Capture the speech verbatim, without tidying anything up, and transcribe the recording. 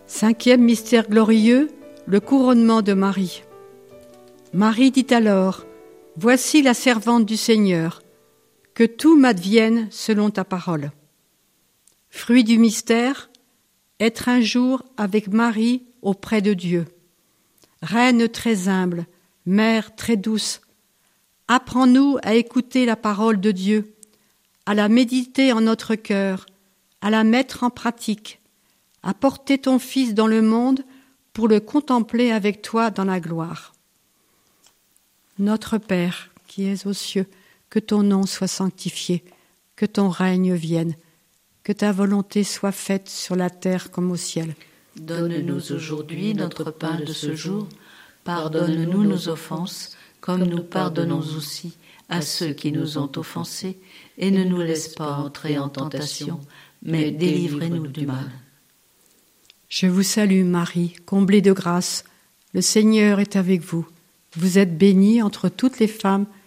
Cinquième mystère glorieux, le couronnement de Marie. Marie dit alors : « Voici la servante du Seigneur, que tout m'advienne selon ta parole. » Fruit du mystère, être un jour avec Marie auprès de Dieu. Reine très humble, mère très douce, apprends-nous à écouter la parole de Dieu, à la méditer en notre cœur, à la mettre en pratique, à porter ton Fils dans le monde pour le contempler avec toi dans la gloire. Notre Père, qui es aux cieux, que ton nom soit sanctifié, que ton règne vienne, que ta volonté soit faite sur la terre comme au ciel. Donne-nous aujourd'hui notre pain de ce jour. Pardonne-nous nos offenses, comme nous pardonnons aussi à ceux qui nous ont offensés, et ne nous laisse pas entrer en tentation, mais délivrez-nous du mal. Je vous salue Marie, comblée de grâce, le Seigneur est avec vous. Vous êtes bénie entre toutes les femmes,